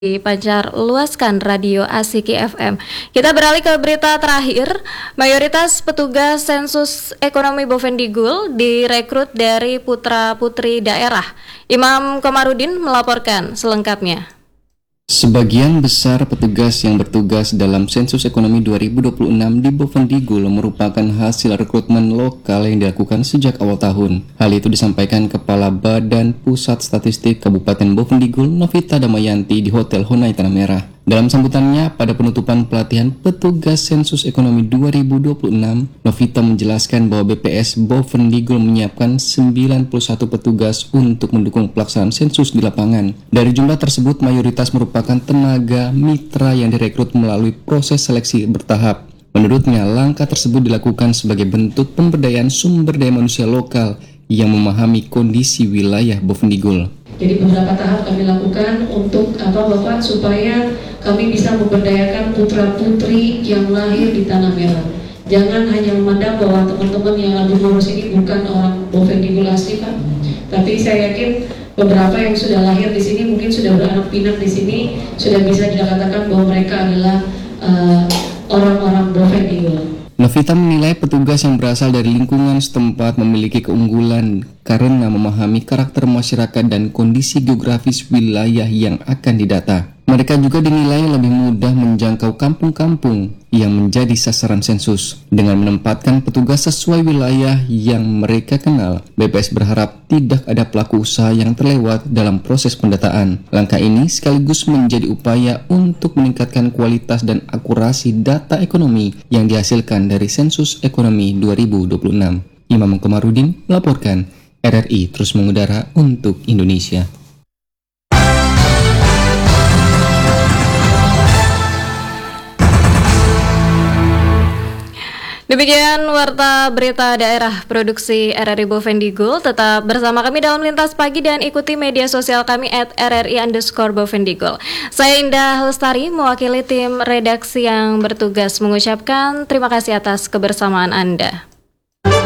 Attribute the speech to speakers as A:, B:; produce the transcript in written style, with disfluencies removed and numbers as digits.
A: Pancar luaskan radio Asiki FM. Kita beralih ke berita terakhir. Mayoritas petugas sensus ekonomi Bovendigul direkrut dari putra-putri daerah. Imam Komarudin melaporkan selengkapnya.
B: Sebagian besar petugas yang bertugas dalam sensus ekonomi 2026 di Bovendigul merupakan hasil rekrutmen lokal yang dilakukan sejak awal tahun. Hal itu disampaikan Kepala Badan Pusat Statistik Kabupaten Bovendigul, Novita Damayanti, di Hotel Honai Tanah Merah. Dalam sambutannya pada penutupan pelatihan petugas sensus ekonomi 2026, Novita menjelaskan bahwa BPS Bovendigul menyiapkan 91 petugas untuk mendukung pelaksanaan sensus di lapangan. Dari jumlah tersebut, mayoritas merupakan tenaga mitra yang direkrut melalui proses seleksi bertahap. Menurutnya, langkah tersebut dilakukan sebagai bentuk pemberdayaan sumber daya manusia lokal yang memahami kondisi wilayah Bovendigul.
C: Jadi beberapa tahap kami lakukan untuk Bapak, supaya kami bisa memberdayakan putra-putri yang lahir di Tanah Merah. Jangan hanya memandang bahwa teman-teman yang lagi ngurus ini bukan orang Bovendigul asli, Pak. Tapi saya yakin beberapa yang sudah lahir di sini, mungkin sudah beranak pinak di sini, sudah bisa dikatakan bahwa mereka adalah orang-orang Bovendigul.
B: Novita menilai petugas yang berasal dari lingkungan setempat memiliki keunggulan karena memahami karakter masyarakat dan kondisi geografis wilayah yang akan didata. Mereka juga dinilai lebih mudah menjangkau kampung-kampung yang menjadi sasaran sensus. Dengan menempatkan petugas sesuai wilayah yang mereka kenal, BPS berharap tidak ada pelaku usaha yang terlewat dalam proses pendataan. Langkah ini sekaligus menjadi upaya untuk meningkatkan kualitas dan akurasi data ekonomi yang dihasilkan dari sensus ekonomi 2026. Imam Komarudin melaporkan. RRI terus mengudara untuk Indonesia.
A: Demikian warta berita daerah produksi RRI Bovendigul. Tetap bersama kami dalam Lintas Pagi dan ikuti media sosial kami @RRI_Bovendigul. Saya Indah Lestari mewakili tim redaksi yang bertugas mengucapkan terima kasih atas kebersamaan Anda.